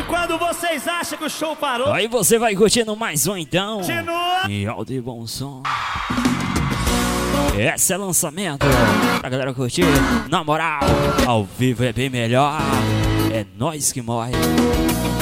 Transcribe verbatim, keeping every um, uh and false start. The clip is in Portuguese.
Quando vocês acham que o show parou, aí você vai curtindo mais um então. continua. Em alto e bom som. Esse é lançamento pra galera curtir. Na moral, ao vivo é bem melhor. É nós que morre.